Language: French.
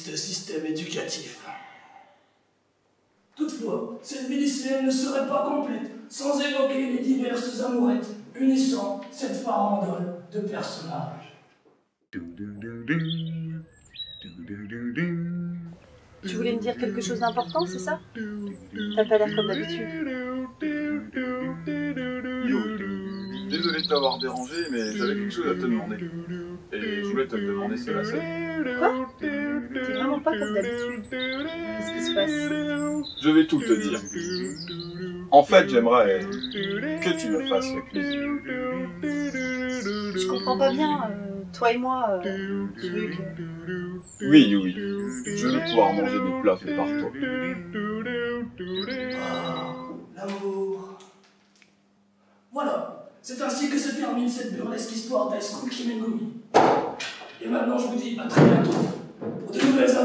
triste système éducatif. Toutefois, cette vie lycéenne ne serait pas complète sans évoquer les diverses amourettes unissant cette farandole de personnages. Tu voulais me dire quelque chose d'important, c'est ça? T'as pas l'air comme d'habitude. Yo, désolé de t'avoir dérangé, mais j'avais quelque chose à te demander. Et je voulais te le demander seul à seul. Quoi? T'es vraiment pas comme d'habitude. Qu'est-ce qui se passe? Je vais tout te dire. En fait, j'aimerais que tu me fasses le plaisir. Je comprends pas bien, toi et moi, truc. Oui, oui, je veux pouvoir manger des plats faits par toi. Ah, l'amour. Voilà, c'est ainsi que se termine cette burlesque histoire d'High School Kimengumi. Et maintenant, je vous dis à très bientôt pour de nouvelles